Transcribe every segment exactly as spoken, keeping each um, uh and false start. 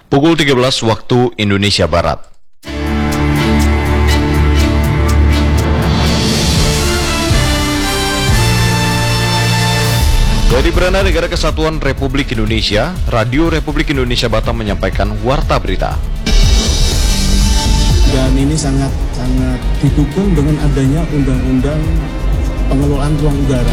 Pukul tiga belas waktu Indonesia Barat. Dari Beranda Negara Kesatuan Republik Indonesia, Radio Republik Indonesia Batam menyampaikan warta berita. Dan ini sangat sangat didukung dengan adanya undang-undang pengelolaan ruang udara.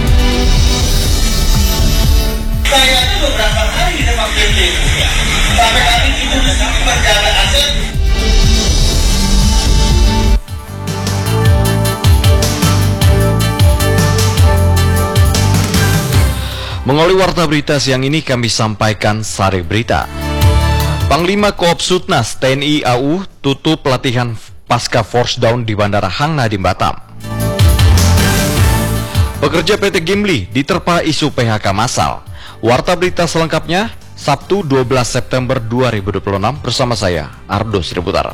Kayaknya beberapa hari kita pakai itu ya. Sampai kami itu menjaga aset. Mengawali warta berita siang ini kami sampaikan sari berita. Panglima Koopsutnas T N I A U tutup pelatihan pasca force down di Bandara Hang Nadiem Batam. Pekerja P T Gimli diterpa isu P H K massal. Warta berita selengkapnya Sabtu dua belas September dua ribu dua puluh enam bersama saya Ardo Sriputar.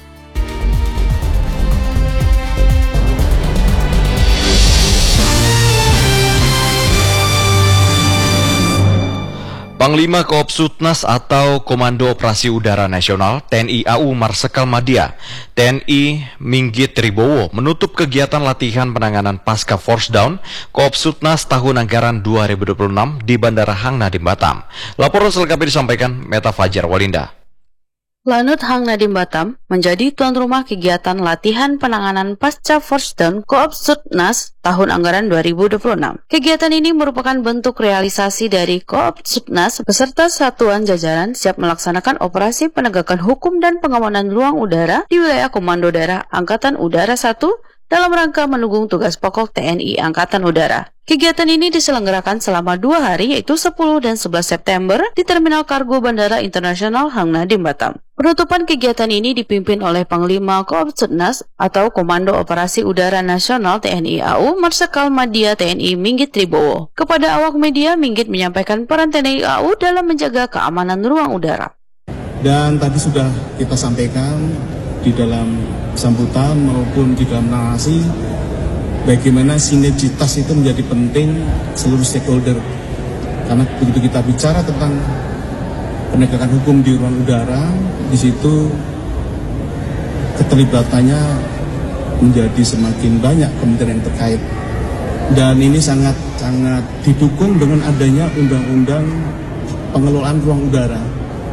Panglima Koopsutnas atau Komando Operasi Udara Nasional T N I A U Marsikal Madya T N I Minggit Tribowo menutup kegiatan latihan penanganan pasca force down Koopsutnas tahun anggaran dua ribu dua puluh enam di Bandara Hang Nadiem Batam. Laporan selengkapnya disampaikan Meta Fajar Walinda. Lanut Hang Nadiem Batam menjadi tuan rumah kegiatan latihan penanganan pasca force down Koopsutnas tahun anggaran dua ribu dua puluh enam. Kegiatan ini merupakan bentuk realisasi dari Koopsutnas beserta satuan jajaran siap melaksanakan operasi penegakan hukum dan pengamanan ruang udara di wilayah Komando Daerah Angkatan Udara satu dalam rangka mendukung tugas pokok T N I Angkatan Udara. Kegiatan ini diselenggarakan selama dua hari yaitu sepuluh dan sebelas September di Terminal Kargo Bandara Internasional Hang Nadiem Batam. Penutupan kegiatan ini dipimpin oleh Panglima Koopsutnas atau Komando Operasi Udara Nasional T N I A U Marsikal Madya T N I Minggit Tribowo. Kepada awak media, Minggit menyampaikan peran T N I A U dalam menjaga keamanan ruang udara. Dan tadi sudah kita sampaikan di dalam sambutan maupun di dalam narasi bagaimana sinergitas itu menjadi penting seluruh stakeholder. Karena begitu kita bicara tentang penegakan hukum di ruang udara, di situ keterlibatannya menjadi semakin banyak kementerian terkait. Dan ini sangat sangat didukung dengan adanya undang-undang pengelolaan ruang udara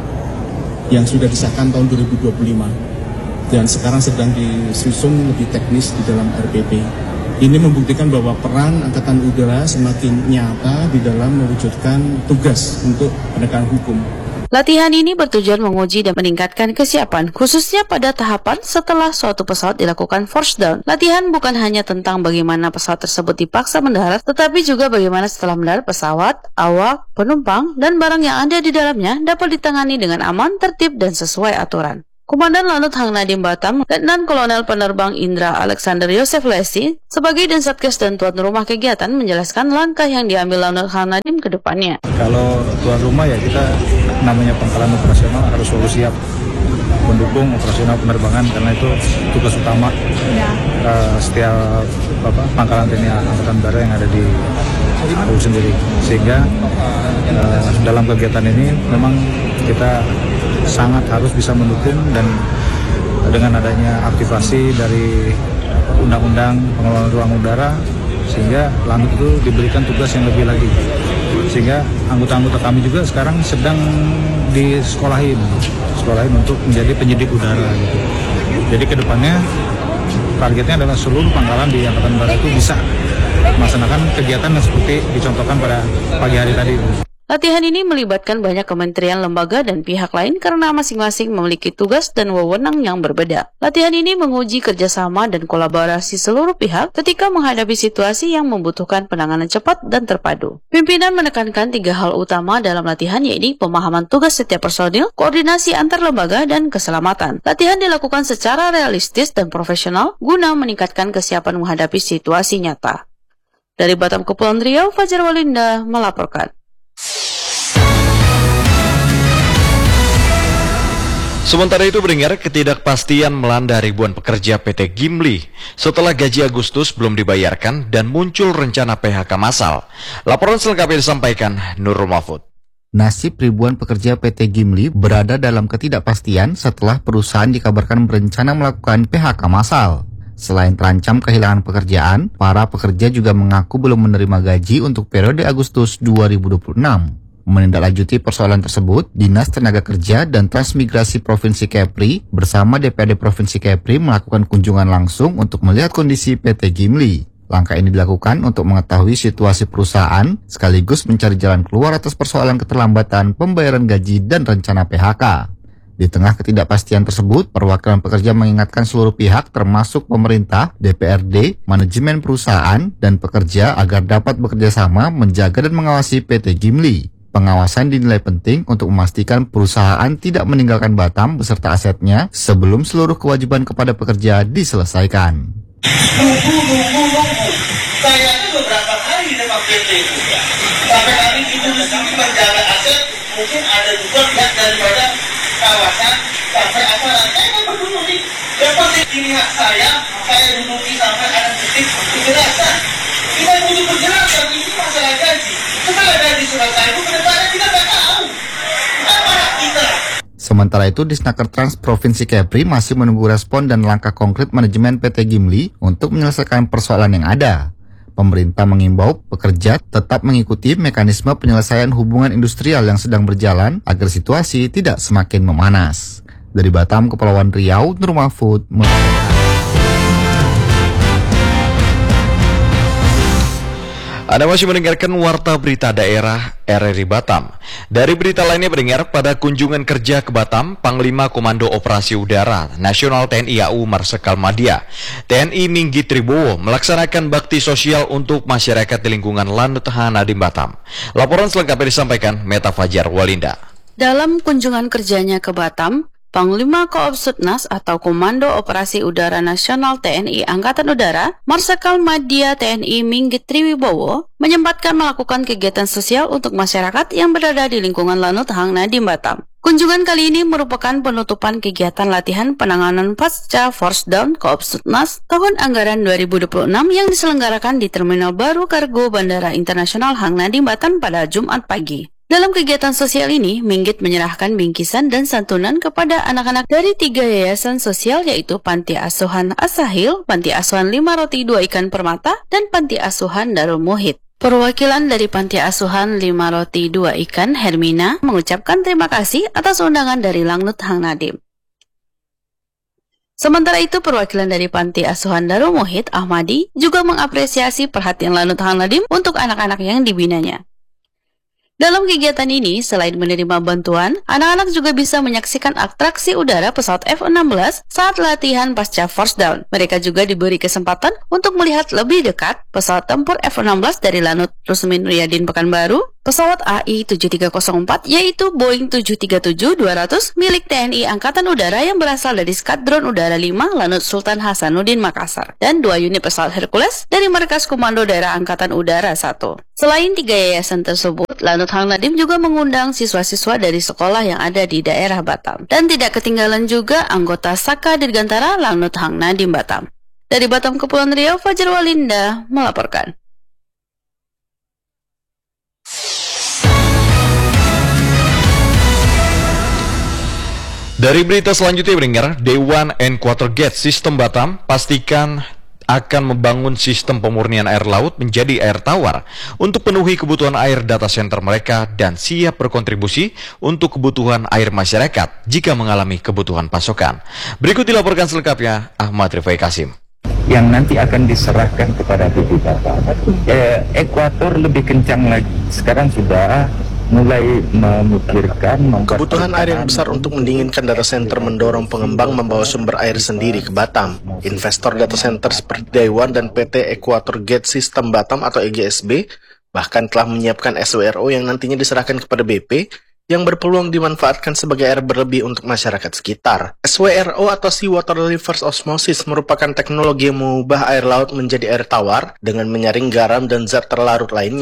yang sudah disahkan tahun dua ribu dua puluh lima. Dan sekarang sedang disusun lebih teknis di dalam R P P. Ini membuktikan bahwa peran Angkatan Udara semakin nyata di dalam mewujudkan tugas untuk penegakan hukum. Latihan ini bertujuan menguji dan meningkatkan kesiapan, khususnya pada tahapan setelah suatu pesawat dilakukan force down. Latihan bukan hanya tentang bagaimana pesawat tersebut dipaksa mendarat, tetapi juga bagaimana setelah mendarat pesawat, awak, penumpang, dan barang yang ada di dalamnya dapat ditangani dengan aman, tertib, dan sesuai aturan. Komandan Lanut Hang Nadiem Batam, Letnan Kolonel Penerbang Indra Alexander Yosef Lesi, sebagai Dansatkes dan tuan rumah kegiatan menjelaskan langkah yang diambil Lanut Hang Nadiem ke depannya. Kalau tuan rumah ya kita namanya pangkalan operasional harus selalu siap mendukung operasional penerbangan karena itu tugas utama ya. uh, setiap apa, pangkalan T N I Angkatan Udara yang ada di A U sendiri. Sehingga uh, dalam kegiatan ini memang kita sangat harus bisa mendukung dan dengan adanya aktivasi dari undang-undang pengelolaan ruang udara sehingga Lanut itu diberikan tugas yang lebih lagi sehingga anggota-anggota kami juga sekarang sedang disekolahin sekolahin untuk menjadi penyidik udara gitu. Jadi kedepannya targetnya adalah seluruh pangkalan di Angkatan Udara itu bisa melaksanakan kegiatan yang seperti dicontohkan pada pagi hari tadi. Latihan ini melibatkan banyak kementerian, lembaga, dan pihak lain karena masing-masing memiliki tugas dan wewenang yang berbeda. Latihan ini menguji kerjasama dan kolaborasi seluruh pihak ketika menghadapi situasi yang membutuhkan penanganan cepat dan terpadu. Pimpinan menekankan tiga hal utama dalam latihan, yaitu pemahaman tugas setiap personil, koordinasi antar lembaga, dan keselamatan. Latihan dilakukan secara realistis dan profesional guna meningkatkan kesiapan menghadapi situasi nyata. Dari Batam Kepulauan Riau, Fajar Walinda melaporkan. Sementara itu berdengar ketidakpastian melanda ribuan pekerja P T Gimli setelah gaji Agustus belum dibayarkan dan muncul rencana P H K massal. Laporan selengkapnya disampaikan Nurul Mahfud. Nasib ribuan pekerja P T Gimli berada dalam ketidakpastian setelah perusahaan dikabarkan berencana melakukan P H K massal. Selain terancam kehilangan pekerjaan, para pekerja juga mengaku belum menerima gaji untuk periode Agustus dua ribu dua puluh enam. Menindaklanjuti persoalan tersebut, Dinas Tenaga Kerja dan Transmigrasi Provinsi Kepri bersama D P R D Provinsi Kepri melakukan kunjungan langsung untuk melihat kondisi P T Gimli. Langkah ini dilakukan untuk mengetahui situasi perusahaan, sekaligus mencari jalan keluar atas persoalan keterlambatan pembayaran gaji dan rencana P H K. Di tengah ketidakpastian tersebut, perwakilan pekerja mengingatkan seluruh pihak termasuk pemerintah, D P R D, manajemen perusahaan, dan pekerja agar dapat bekerja sama menjaga dan mengawasi P T Gimli. Pengawasan dinilai penting untuk memastikan perusahaan tidak meninggalkan Batam beserta asetnya sebelum seluruh kewajiban kepada pekerja diselesaikan. Nunggu, nunggu, nunggu. Saya itu beberapa kali dengan P T juga. Sampai kali itu di sini menjaga aset, mungkin ada juga pihak daripada kawasan sampai apa saya kan berduduk nih. Yang penting ini hak saya, saya duduki sampai ada titik kejelasan. Kita butuh penjelasan, ini masalah gaji. Setelah gaji selesai itu kedepannya kita nggak tahu. Apa hak kita? Sementara itu, Disnaker Trans Provinsi Kepri masih menunggu respon dan langkah konkret manajemen P T Gimli untuk menyelesaikan persoalan yang ada. Pemerintah mengimbau pekerja tetap mengikuti mekanisme penyelesaian hubungan industrial yang sedang berjalan agar situasi tidak semakin memanas. Dari Batam, Kepulauan Riau, Nur Mahfud melaporkan. Anda masih mendengarkan Warta Berita Daerah R R I Batam. Dari berita lainnya mendengar pada kunjungan kerja ke Batam, Panglima Komando Operasi Udara Nasional T N I A U Marsikal Madya, T N I Minggit Tribowo melaksanakan bakti sosial untuk masyarakat di lingkungan Lanut Hanadim Batam. Laporan selengkapnya disampaikan Meta Fajar Walinda. Dalam kunjungan kerjanya ke Batam, Panglima Koopsutnas atau Komando Operasi Udara Nasional T N I Angkatan Udara, Marsikal Madya T N I Minggit Triwibowo, menyempatkan melakukan kegiatan sosial untuk masyarakat yang berada di lingkungan Lanut Hang Nadim Batam. Kunjungan kali ini merupakan penutupan kegiatan latihan penanganan pasca Force Down Koopsutnas tahun anggaran dua ribu dua puluh enam yang diselenggarakan di Terminal Baru Kargo Bandara Internasional Hang Nadim Batam pada Jumat pagi. Dalam kegiatan sosial ini, Minggit menyerahkan bingkisan dan santunan kepada anak-anak dari tiga yayasan sosial yaitu Panti Asuhan Asahil, Panti Asuhan Lima Roti Dua Ikan Permata, dan Panti Asuhan Darul Muhid. Perwakilan dari Panti Asuhan Lima Roti Dua Ikan, Hermina, mengucapkan terima kasih atas undangan dari Lanut Hang Nadim. Sementara itu, perwakilan dari Panti Asuhan Darul Muhid, Ahmadi, juga mengapresiasi perhatian Lanut Hang Nadim untuk anak-anak yang dibinanya. Dalam kegiatan ini, selain menerima bantuan, anak-anak juga bisa menyaksikan atraksi udara pesawat F enam belas saat latihan pasca Force Down. Mereka juga diberi kesempatan untuk melihat lebih dekat pesawat tempur F enam belas dari Lanut Rusmin Riyadin Pekanbaru, pesawat A I tujuh tiga nol empat yaitu Boeing tujuh tiga tujuh dua ratus milik T N I Angkatan Udara yang berasal dari Skadron Udara lima Lanut Sultan Hasanuddin Makassar, dan dua unit pesawat Hercules dari Markas Komando Daerah Angkatan Udara satu. Selain tiga yayasan tersebut, Lanut Hang Nadim juga mengundang siswa-siswa dari sekolah yang ada di daerah Batam. Dan tidak ketinggalan juga anggota Saka Dirgantara Lanut Hang Nadim Batam. Dari Batam, Kepulauan Riau, Fajar Walinda melaporkan. Dari berita selanjutnya mendengar, Dewan and Quartergate Sistem Batam pastikan akan membangun sistem pemurnian air laut menjadi air tawar untuk penuhi kebutuhan air data center mereka dan siap berkontribusi untuk kebutuhan air masyarakat jika mengalami kebutuhan pasokan. Berikut dilaporkan selengkapnya Ahmad Rifai Kasim. Yang nanti akan diserahkan kepada B P Batam. Eh, Ekuator lebih kencang lagi. Sekarang sudah mulai memikirkan kebutuhan air yang besar untuk mendinginkan data center mendorong pengembang membawa sumber air sendiri ke Batam. Investor data center seperti Dewan dan P T Equator Gate System Batam atau E G S B bahkan telah menyiapkan S W R O yang nantinya diserahkan kepada B P yang berpeluang dimanfaatkan sebagai air berlebih untuk masyarakat sekitar. S W R O atau Seawater Reverse Osmosis merupakan teknologi yang mengubah air laut menjadi air tawar dengan menyaring garam dan zat terlarut lainnya.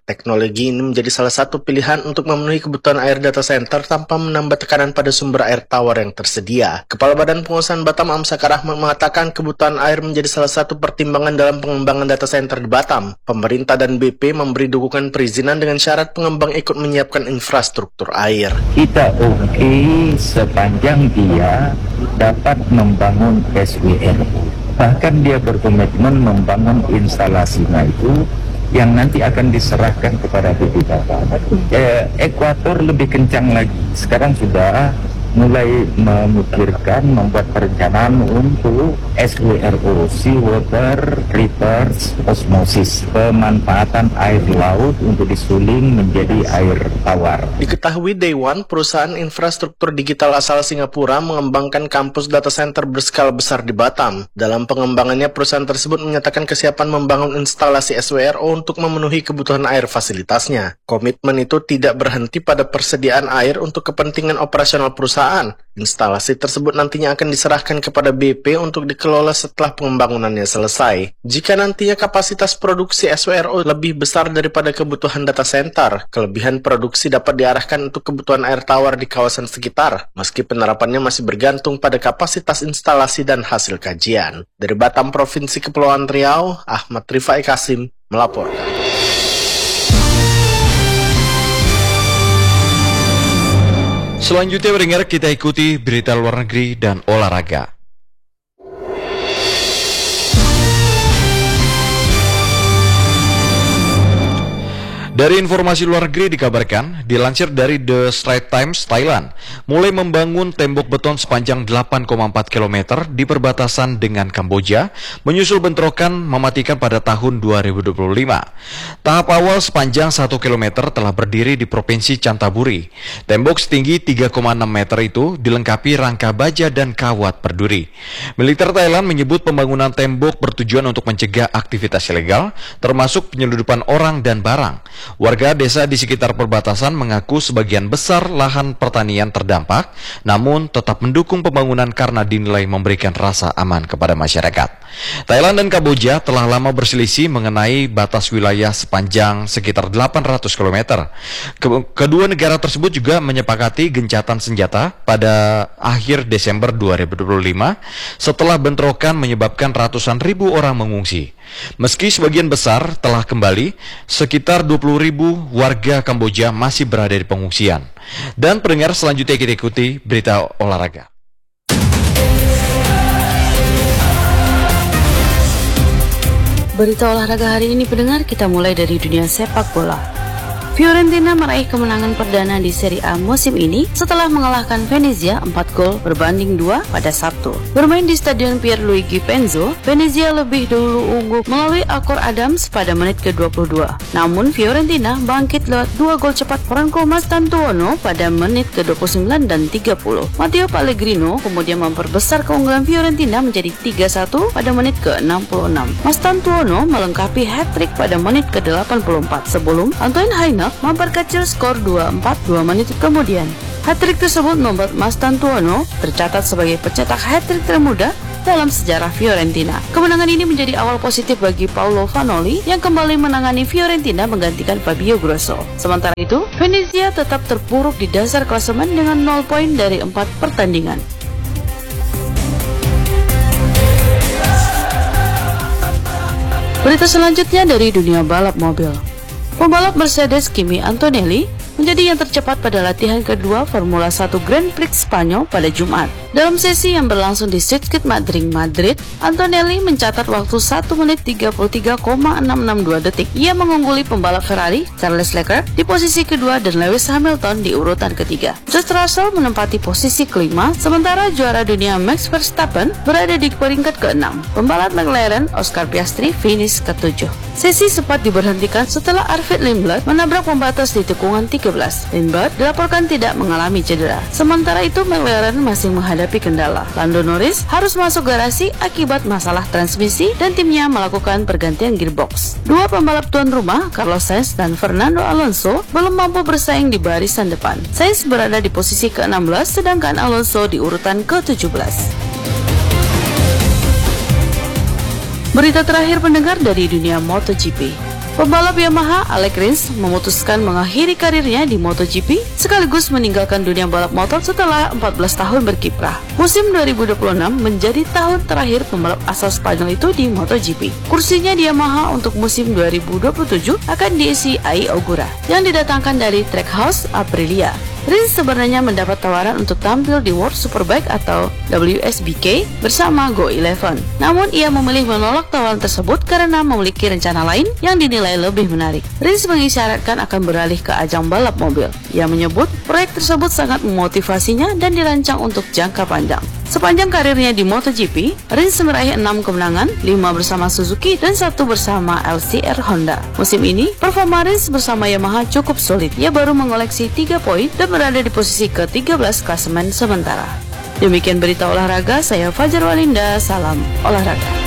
Teknologi ini menjadi salah satu pilihan untuk memenuhi kebutuhan air data center tanpa menambah tekanan pada sumber air tawar yang tersedia. Kepala Badan Pengusahaan Batam Amsakar Rahman mengatakan kebutuhan air menjadi salah satu pertimbangan dalam pengembangan data center di Batam. Pemerintah dan B P memberi dukungan perizinan dengan syarat pengembang ikut menyiapkan infrastruktur air. Kita oke okay sepanjang dia dapat membangun S W R. Bahkan dia berkomitmen membangun instalasinya itu yang nanti akan diserahkan kepada B P Batam. Eh, Ekuator lebih kencang lagi. Sekarang sudah mulai memikirkan, membuat perencanaan untuk S W R O, Sea Water Reverse Osmosis, pemanfaatan air laut untuk disuling menjadi air tawar. Diketahui Day One, perusahaan infrastruktur digital asal Singapura, mengembangkan kampus data center berskala besar di Batam. Dalam pengembangannya, perusahaan tersebut menyatakan kesiapan membangun instalasi S W R O untuk memenuhi kebutuhan air fasilitasnya. Komitmen itu tidak berhenti pada persediaan air untuk kepentingan operasional perusahaan. Instalasi tersebut nantinya akan diserahkan kepada B P untuk dikelola setelah pengembangannya selesai. Jika nantinya kapasitas produksi S W R O lebih besar daripada kebutuhan data center, kelebihan produksi dapat diarahkan untuk kebutuhan air tawar di kawasan sekitar, meski penerapannya masih bergantung pada kapasitas instalasi dan hasil kajian. Dari Batam, Provinsi Kepulauan Riau, Ahmad Rifai Kasim melaporkan. Selanjutnya pendengar, kita ikuti berita luar negeri dan olahraga. Dari informasi luar negeri dikabarkan, dilansir dari The Straits Times Thailand, mulai membangun tembok beton sepanjang delapan koma empat kilometer di perbatasan dengan Kamboja, menyusul bentrokan mematikan pada tahun dua ribu dua puluh lima. Tahap awal sepanjang satu kilometer telah berdiri di Provinsi Chantaburi. Tembok setinggi tiga koma enam meter itu dilengkapi rangka baja dan kawat berduri. Militer Thailand menyebut pembangunan tembok bertujuan untuk mencegah aktivitas ilegal, termasuk penyelundupan orang dan barang. Warga desa di sekitar perbatasan mengaku sebagian besar lahan pertanian terdampak, namun tetap mendukung pembangunan karena dinilai memberikan rasa aman kepada masyarakat. Thailand dan Kamboja telah lama berselisih mengenai batas wilayah sepanjang sekitar delapan ratus kilometer. Kedua negara tersebut juga menyepakati gencatan senjata pada akhir Desember dua ribu dua puluh lima setelah bentrokan menyebabkan ratusan ribu orang mengungsi. Meski sebagian besar telah kembali, sekitar dua puluh ribu warga Kamboja masih berada di pengungsian. Dan pendengar, selanjutnya kita ikuti berita olahraga. Berita olahraga hari ini pendengar, kita mulai dari dunia sepak bola. Fiorentina meraih kemenangan perdana di Serie A musim ini setelah mengalahkan Venezia empat gol berbanding dua pada Sabtu. Bermain di Stadion Pierluigi Penzo, Venezia lebih dulu unggul melalui Akor Adams pada menit ke dua puluh dua. Namun Fiorentina bangkit lewat dua gol cepat Franco Mastantuono pada menit ke dua puluh sembilan dan tiga puluh. Matteo Pellegrino kemudian memperbesar keunggulan Fiorentina menjadi tiga satu pada menit ke enam puluh enam. Mastantuono melengkapi hat-trick pada menit ke delapan puluh empat sebelum Antoine Haina memperkecil skor dua empat dua menit kemudian. Hat-trick tersebut membuat Mastantuono tercatat sebagai pencetak hat-trick termuda dalam sejarah Fiorentina. Kemenangan ini menjadi awal positif bagi Paolo Vanoli yang kembali menangani Fiorentina menggantikan Fabio Grosso. Sementara itu, Venezia tetap terpuruk di dasar klasemen dengan nol poin dari empat pertandingan. Berita selanjutnya dari dunia balap mobil. Pembalap Mercedes Kimi Antonelli menjadi yang tercepat pada latihan kedua Formula satu Grand Prix Spanyol pada Jumat. Dalam sesi yang berlangsung di Sirkuit Madrid, Madrid, Antonelli mencatat waktu satu menit tiga puluh tiga koma enam enam dua detik. Ia mengungguli pembalap Ferrari, Charles Leclerc, di posisi kedua dan Lewis Hamilton di urutan ketiga. George Russell menempati posisi kelima, sementara juara dunia Max Verstappen berada di peringkat keenam. Pembalap McLaren, Oscar Piastri, finish ketujuh. Sesi sempat diberhentikan setelah Arvid Lindblad menabrak pembatas di tikungan tiga belas. Lindblad dilaporkan tidak mengalami cedera. Sementara itu McLaren masih menghadapi kendala. Lando Norris harus masuk garasi akibat masalah transmisi dan timnya melakukan pergantian gearbox. Dua pembalap tuan rumah, Carlos Sainz dan Fernando Alonso, belum mampu bersaing di barisan depan. Sainz berada di posisi ke enam belas sedangkan Alonso di urutan ke tujuh belas. Berita terakhir pendengar dari dunia MotoGP. Pembalap Yamaha Alex Rins memutuskan mengakhiri karirnya di MotoGP sekaligus meninggalkan dunia balap motor setelah empat belas tahun berkiprah. Musim dua ribu dua puluh enam menjadi tahun terakhir pembalap asal Spanyol itu di MotoGP. Kursinya di Yamaha untuk musim dua ribu dua puluh tujuh akan diisi Ai Ogura yang didatangkan dari Trackhouse Aprilia. Rins sebenarnya mendapat tawaran untuk tampil di World Superbike atau W S B K bersama Go Eleven. Namun ia memilih menolak tawaran tersebut karena memiliki rencana lain yang dinilai lebih menarik. Rins mengisyaratkan akan beralih ke ajang balap mobil. Ia menyebut proyek tersebut sangat memotivasinya dan dirancang untuk jangka panjang. Sepanjang karirnya di MotoGP, Rins meraih enam kemenangan, lima bersama Suzuki dan satu bersama L C R Honda. Musim ini, performa Rins bersama Yamaha cukup solid. Ia baru mengoleksi tiga poin dan berada di posisi ke tiga belas klasemen sementara. Demikian berita olahraga, saya Fajar Walinda, salam olahraga.